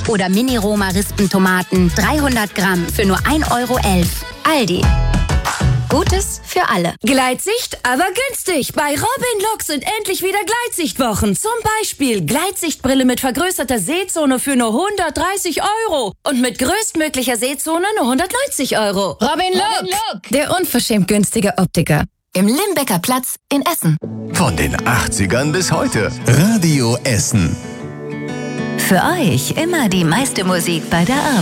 Oder Mini-Roma-Rispentomaten 300 Gramm für nur 1,11 €. Aldi. Gutes für alle. Gleitsicht, aber günstig. Bei Robin Look sind endlich wieder Gleitsichtwochen. Zum Beispiel Gleitsichtbrille mit vergrößerter Sehzone für nur 130 € und mit größtmöglicher Sehzone nur 190 €. Robin Look, der unverschämt günstige Optiker. Im Limbecker Platz in Essen. Von den 80ern bis heute. Radio Essen. Für euch immer die meiste Musik bei der Arbeit.